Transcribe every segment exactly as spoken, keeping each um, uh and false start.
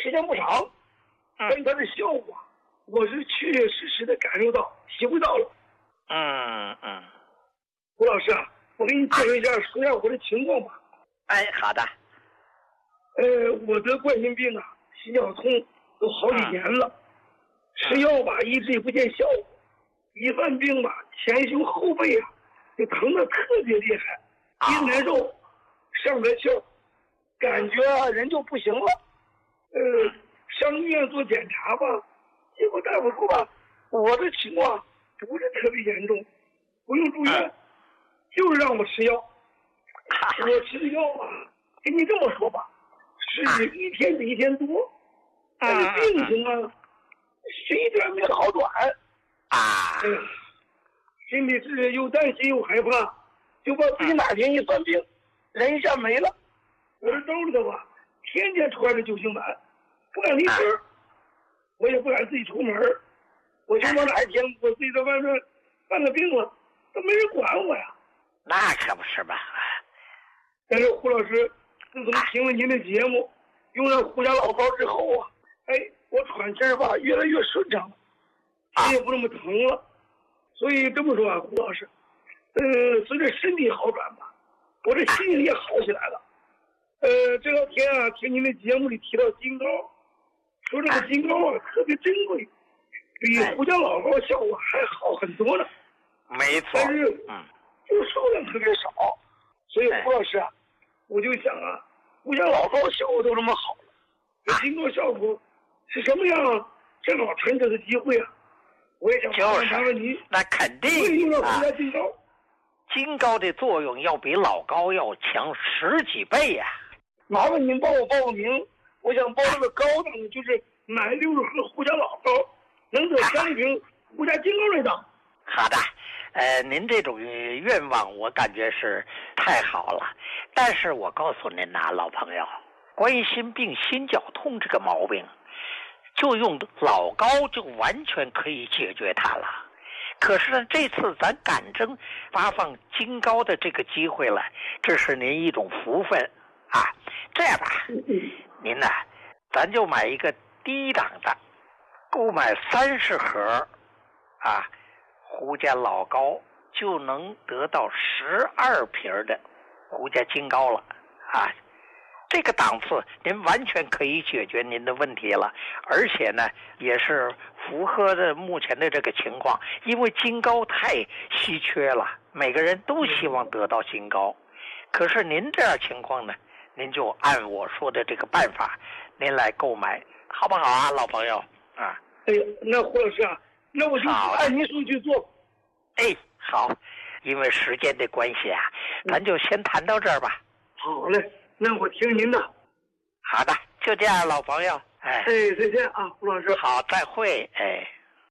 时间不长，但是它的效果，我是确确实实的感受到、体会到了。 嗯嗯。 胡老师啊，我给你介绍一下，说一下我的情况吧。 哎，好的。 呃，我得冠心病啊，心绞痛都好几年了，吃药吧一直也不见效果，一犯病吧，前胸后背啊，就疼得特别厉害，一难受，上不来气儿，感觉啊人就不行了。呃，上医院做检查吧，结果大夫说吧，我的情况不是特别严重，不用住院，就是让我吃药。我吃的药吧，跟你这么说吧，是一天比一天多，但是病情啊，是一点没好转。 啊， 哎呀，心里是又担心又害怕，就怕自己哪天一犯病，人一下没了。我这兜里头吧，天天揣着救心丸，不敢离身，我也不敢自己出门，我就怕哪一天我自己在外面犯了病了，都没人管我呀。 那可不是吧？ 但是胡老师，自从听了您的节目，用了胡家老膏之后啊，哎，我喘气儿吧越来越顺畅了，也不那么疼了。所以这么说啊，胡老师，呃，随着身体好转吧，我这心里也好起来了。呃，这两天啊，听您的节目里提到金膏，说这个金膏啊特别珍贵，比胡家老膏效果还好很多呢。 没错， 但是嗯， 就数量特别少，所以胡老师啊，我就想啊，胡家老膏效果都这么好了，这金膏效果是什么样？正好趁这个机会啊，我也想麻烦您， 那肯定会用到胡家金膏。 金膏的作用要比老膏要强十几倍呀、啊！ 麻烦您帮我报个名，我想报这个高档的，就是买六十盒胡家老膏，能得三瓶胡家金膏那档。 好的，呃，您这种愿望我感觉是太好了，但是我告诉您呐，老朋友，冠心病、心绞痛这个毛病，就用老膏就完全可以解决它了。可是呢，这次咱赶正发放金膏的这个机会了，这是您一种福分啊。这样吧，您呢，咱就买一个低档的，购买三十盒啊，胡家老膏就能得到十二瓶的胡家金膏了啊。这个档次您完全可以解决您的问题了，而且呢也是符合的目前的这个情况，因为金膏太稀缺了，每个人都希望得到金膏。可是您这样情况呢，您就按我说的这个办法您来购买，好不好啊，老朋友啊？ 哎呀，那胡老师啊，那我就按您说去做。 哎，好，因为时间的关系啊，咱就先谈到这儿吧。 好嘞。那我听您的。 好的，就这样，老朋友。哎， 哎，再见啊，胡老师。 好，再会。哎，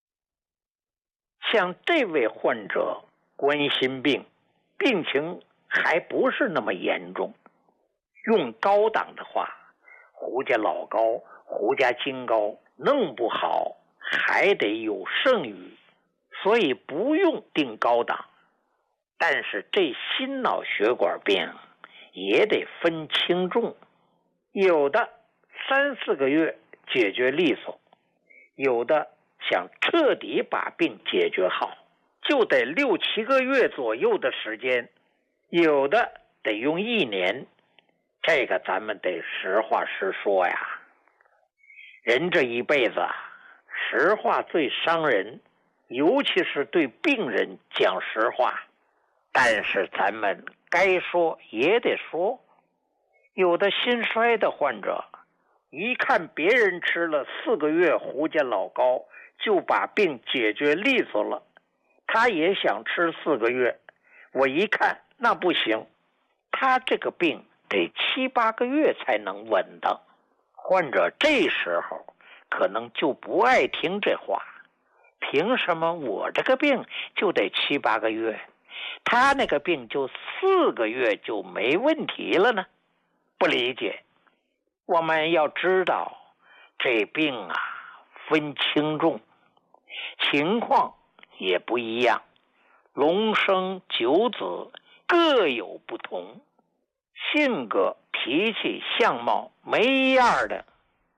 像这位患者冠心病，病情还不是那么严重，用高档的话，胡家老膏、胡家金膏弄不好还得有剩余，所以不用定高档。但是这心脑血管病也得分轻重，有的三四个月解决利索，有的想彻底把病解决好，就得六七个月左右的时间，有的得用一年。这个咱们得实话实说呀，人这一辈子啊，实话最伤人，尤其是对病人讲实话。但是咱们该说也得说，有的心衰的患者，一看别人吃了四个月胡家老膏就把病解决利索了，他也想吃四个月。我一看那不行，他这个病得七八个月才能稳当。患者这时候可能就不爱听这话，凭什么我这个病就得七八个月？他那个病就四个月就没问题了呢？不理解。我们要知道，这病啊分轻重，情况也不一样，龙生九子各有不同，性格、脾气、相貌没一样的。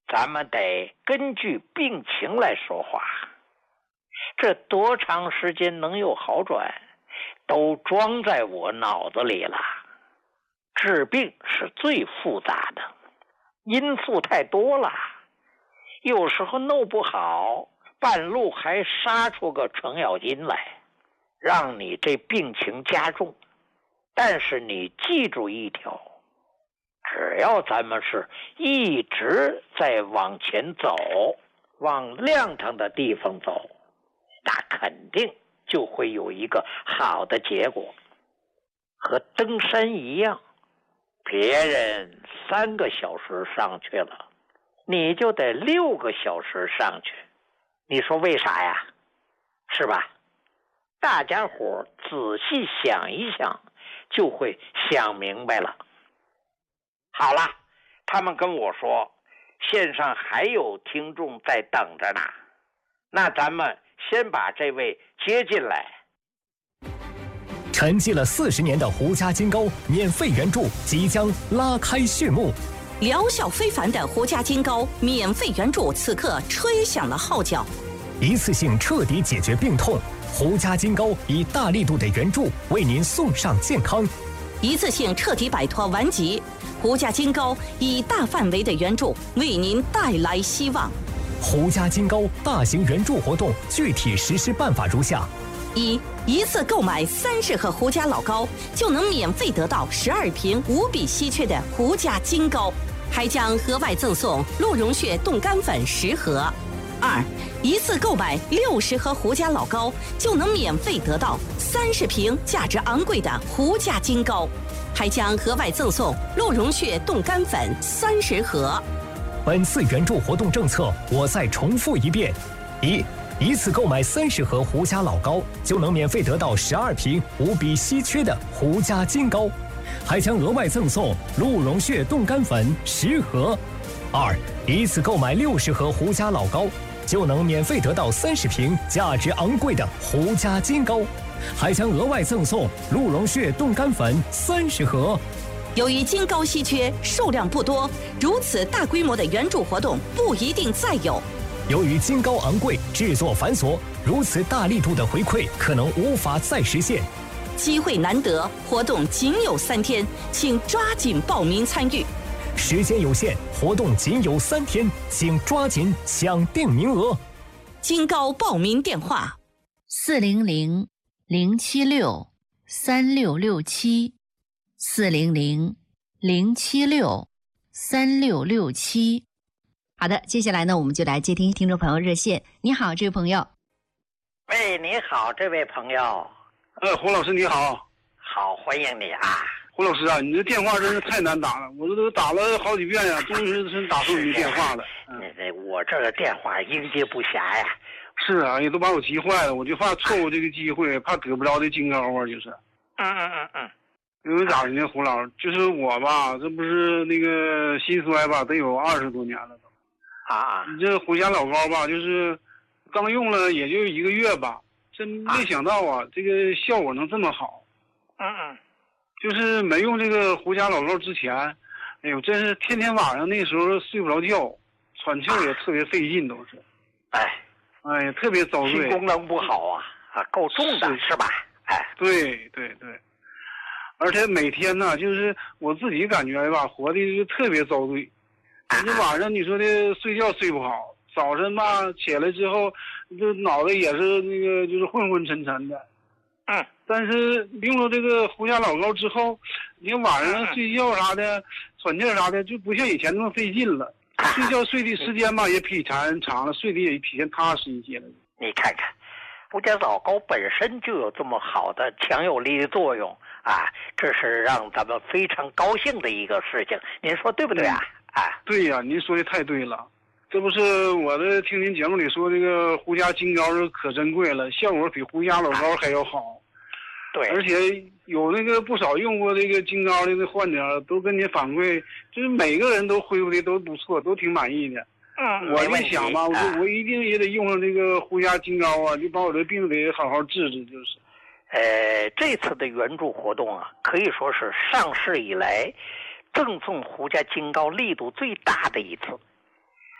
咱们得根据病情来说话。这多长时间能有好转，都装在我脑子里了。治病是最复杂的，因素太多了，有时候弄不好，半路还杀出个程咬金来，让你这病情加重。但是你记住一条，只要咱们是一直在往前走，往亮堂的地方走，那肯定就会有一个好的结果。和登山一样，别人三个小时上去了，你就得六个小时上去。你说为啥呀？是吧？大家伙仔细想一想，就会想明白了。好了，他们跟我说线上还有听众在等着呢，那咱们先把这位接进来。 沉寂了四十年的胡家金膏免费援助即将拉开序幕， 疗效非凡的胡家金膏免费援助此刻吹响了号角， 一次性彻底解决病痛。胡家金膏以大力度的援助为您送上健康， 一次性彻底摆脱顽疾。胡家金膏以大范围的援助为您带来希望。 胡家金膏大型援助活动具体实施办法如下： 一、一次购买三十盒胡家老膏，就能免费得到十二瓶无比稀缺的胡家金膏，还将额外赠送鹿茸血冻干粉十盒。二、一次购买六十盒胡家老膏，就能免费得到三十瓶价值昂贵的胡家金膏，还将额外赠送鹿茸血冻干粉三十盒。 本次援助活动政策我再重复一遍：一、一次购买三十盒胡家老膏，就能免费得到十二瓶无比稀缺的胡家金膏，还将额外赠送鹿茸血冻干粉十盒。二、一次购买六十盒胡家老膏，就能免费得到三十瓶价值昂贵的胡家金膏，还将额外赠送鹿茸血冻干粉三十盒。 由于金膏稀缺，数量不多，如此大规模的援助活动不一定再有。 由于金膏昂贵，制作繁琐，如此大力度的回馈可能无法再实现。 机会难得，活动仅有三天，请抓紧报名参与。 时间有限，活动仅有三天，请抓紧抢定名额。 金膏报名电话： 四零零零七六三六六七，四零零零七六三六六七。好的，接下来呢，我们就来接听听众朋友热线。你好，这位朋友。 喂，你好，这位朋友。 呃，胡老师你好。 好，欢迎你啊。 胡老师啊，你这电话真是太难打了，我这都打了好几遍呀，终于是打通你的电话了。 嗯，我这个电话应接不暇呀。 是啊，也都把我急坏了，我就怕错过这个机会，怕得不着这金膏啊，就是。 嗯嗯嗯嗯。 因为咋的呢，胡老师，就是我吧，这不是那个心衰吧，得有二十多年了都。 啊。 你这胡家老膏吧，就是刚用了也就一个月吧，真没想到啊，这个效果能这么好。 嗯嗯。 就是没用这个胡家老膏之前，哎呦，真是天天晚上那时候睡不着觉，喘气也特别费劲，都是。 哎， 哎呀，特别遭罪。 心功能不好啊，啊，够重的 是, 是吧？哎， 对对对，而且每天呢，就是我自己感觉吧，活的就特别遭罪。你晚上你说的睡觉睡不好，早晨吧起来之后，这脑袋也是那个就是昏昏沉沉的。 嗯。 但是用了这个胡家老膏之后，你晚上睡觉啥的、喘气啥的，就不像以前那么费劲了。睡觉睡的时间吧也比以前长了，睡得也比以前踏实一些了。 你看看，胡家老膏本身就有这么好的强有力的作用啊，这是让咱们非常高兴的一个事情，您说对不对啊？ 嗯、啊，对呀，您说的太对了。这不是我的听您节目里说这个胡家金膏是可珍贵了，效果比胡家老膏还要好。 对， 而且有那个不少用过这个金膏的那患者都跟您反馈，就是每个人都恢复的都不错，都挺满意的。 嗯， 我就想吧，我说我一定也得用上这个胡家金膏啊，就把我这病给好好治治，就是。 呃，这次的援助活动啊，可以说是上市以来赠送胡家金膏力度最大的一次。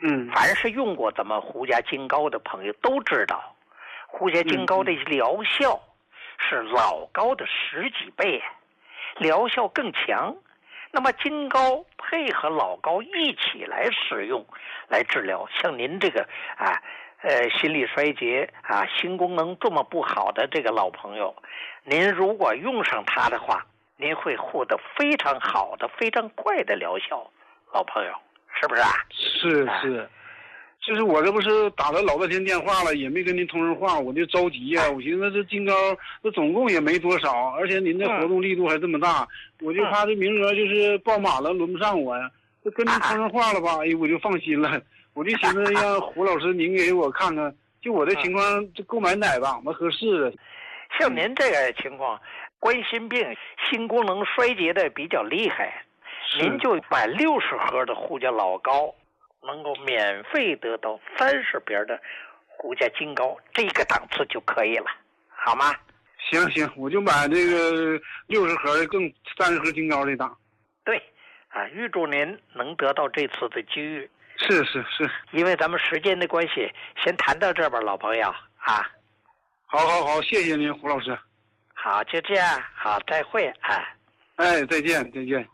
嗯， 凡是用过咱们胡家金膏的朋友都知道，胡家金膏的疗效是老膏的十几倍，疗效更强。那么金膏配合老膏一起来使用，来治疗像您这个啊呃心力衰竭啊心功能这么不好的这个老朋友，您如果用上它的话，您会获得非常好的非常快的疗效，老朋友是不是啊？ 是是，就是我这不是打了老半天电话了，也没跟您通上话，我就着急呀、啊。我寻思这金膏这总共也没多少，而且您这活动力度还这么大，嗯、我就怕这名额就是爆满了，轮不上我呀。就跟您通上话了吧，哎，我就放心了。我就寻思让胡老师您给我看看，就我这情况，这购买哪档子合适？ 像您这个情况，冠心病、心功能衰竭的比较厉害，您就买六十盒的胡家老膏，能够免费得到三十瓶的胡家金膏，这个档次就可以了，好吗？ 行行，我就买这个六十盒的更三十盒金膏这档。 对，啊，预祝您能得到这次的机遇。 是是是， 因为咱们时间的关系，先谈到这边，老朋友啊。 好好好，谢谢您，胡老师。 好，就这样，好，再会啊。 哎，再见，再见。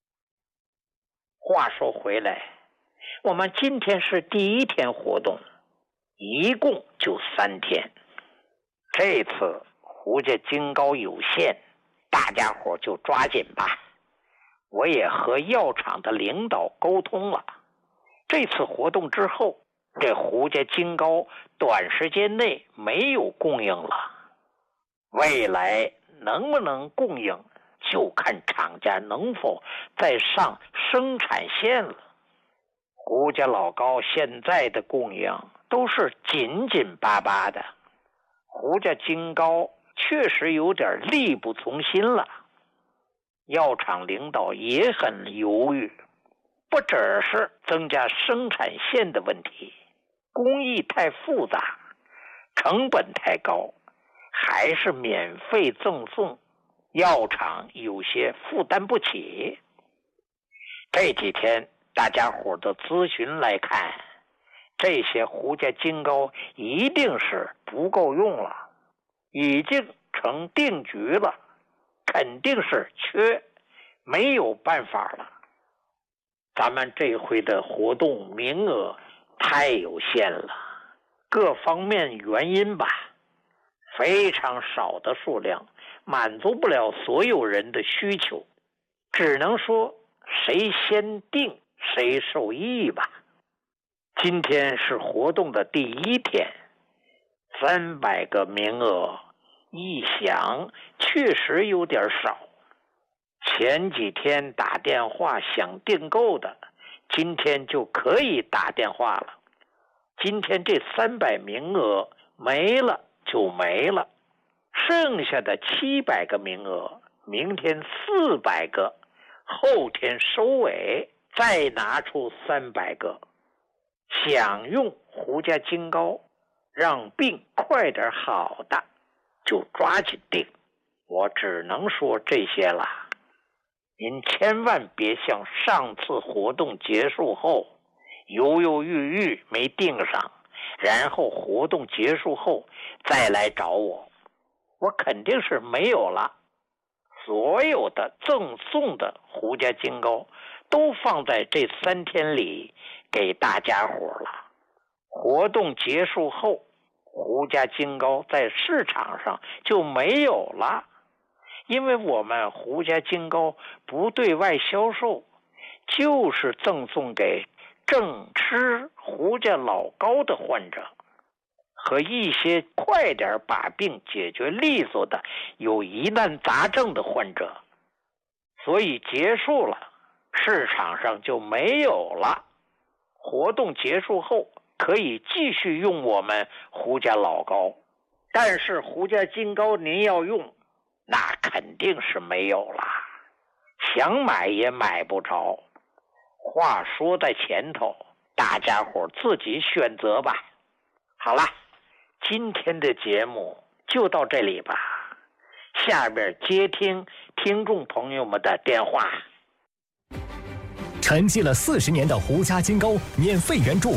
话说回来，我们今天是第一天活动，一共就三天。这次胡家金膏有限，大家伙就抓紧吧。我也和药厂的领导沟通了，这次活动之后，这胡家金膏短时间内没有供应了，未来能不能供应，就看厂家能否再上生产线了。胡家老膏现在的供应都是紧紧巴巴的，胡家金膏确实有点力不从心了。药厂领导也很犹豫，不只是增加生产线的问题，工艺太复杂，成本太高，还是免费赠送，药厂有些负担不起。这几天大家伙的咨询来看，这些胡家金膏一定是不够用了，已经成定局了，肯定是缺，没有办法了。咱们这回的活动名额太有限了，各方面原因吧，非常少的数量满足不了所有人的需求，只能说谁先定谁受益吧。今天是活动的第一天，三百个名额，一想确实有点少。前几天打电话想订购的，今天就可以打电话了。今天这三百名额没了就没了，剩下的七百个名额，明天四百个，后天收尾，再拿出三百个。想用胡家金膏让病快点好的，就抓紧订。我只能说这些了。您千万别像上次活动结束后犹犹豫豫没订上，然后活动结束后再来找我，我肯定是没有了。所有的赠送的胡家金膏都放在这三天里给大家伙了。活动结束后，胡家金膏在市场上就没有了。因为我们胡家金膏不对外销售，就是赠送给正吃胡家老膏的患者和一些快点把病解决利索的有疑难杂症的患者，所以结束了，市场上就没有了。活动结束后可以继续用我们胡家老膏，但是胡家金膏您要用，那肯定是没有了，想买也买不着。话说在前头，大家伙自己选择吧。好了，今天的节目就到这里吧，下边接听听众朋友们的电话。 沉寂了四十年的胡家金膏免费援助